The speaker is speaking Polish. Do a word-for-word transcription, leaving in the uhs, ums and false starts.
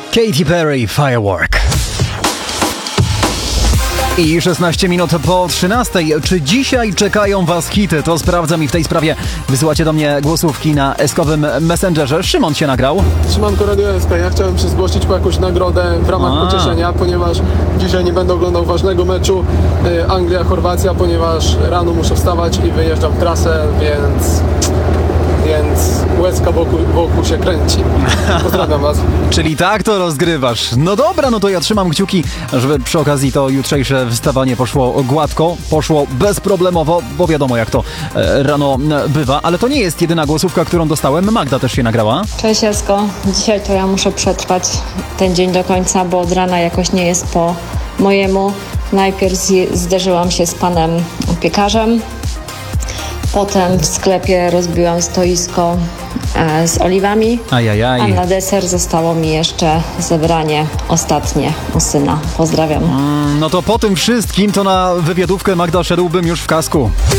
Katy Perry, Firework. I szesnaście minut po trzynastej. Czy dzisiaj czekają Was hity? To sprawdzam i w tej sprawie wysyłacie do mnie głosówki na eskowym Messengerze. Szymon się nagrał. Szymanko Radio S K. Ja chciałem się zgłosić po jakąś nagrodę w ramach A. pocieszenia, ponieważ dzisiaj nie będę oglądał ważnego meczu y, Anglia-Chorwacja, ponieważ rano muszę wstawać i wyjeżdżam w trasę, więc... więc łezka wokół, wokół się kręci. Pozdrawiam Was. Czyli tak to rozgrywasz. No dobra, no to ja trzymam kciuki, żeby przy okazji to jutrzejsze wstawanie poszło gładko, poszło bezproblemowo, bo wiadomo jak to e, rano e, bywa, ale to nie jest jedyna głosówka, którą dostałem. Magda też się nagrała. Cześć Jasko, dzisiaj to ja muszę przetrwać ten dzień do końca, bo od rana jakoś nie jest po mojemu. Najpierw zje- zderzyłam się z panem piekarzem, potem w sklepie rozbiłam stoisko e, z oliwami, Ajajaj. a na deser zostało mi jeszcze zebranie ostatnie u syna. Pozdrawiam. Mm, no to po tym wszystkim to na wywiadówkę Magda szedłbym już w kasku.